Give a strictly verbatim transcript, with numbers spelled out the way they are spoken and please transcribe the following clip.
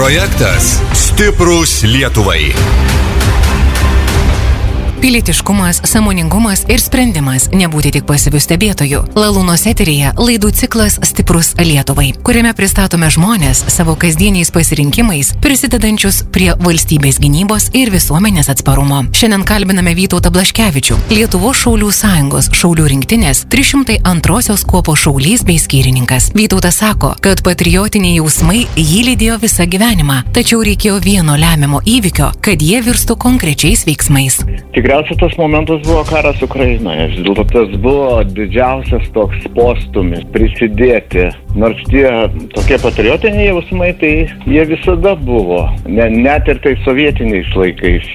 Projektas Stiprūs Lietuvai. Pilietiškumas, sąmoningumas ir sprendimas nebūti tik pasyviu stebėtoju. Lalūnos eteryje laidų ciklas Stiprus Lietuvai, kuriame pristatome žmonės savo kasdieniais pasirinkimais, prisidedančius prie valstybės gynybos ir visuomenės atsparumo. Šiandien kalbiname Vytautą Blaškevičių, Lietuvos Šaulių sąjungos šaulių rinktinės trys šimtai antrosios kuopos šaulys bei skyrininkas. Vytautas sako, kad patriotiniai jausmai jį lydėjo visą gyvenimą, tačiau reikėjo vieno lemiamo įvykio, kad jie virstų konkrečiais veiksmais. Tikriausiai tas momentas buvo karas Ukrainoje. Vis dėlto tas buvo didžiausias toks postūmis prisidėti. Nors tie tokie patriotiniai jausmai, tai jie visada buvo. Ne, net ir tai sovietiniais laikais.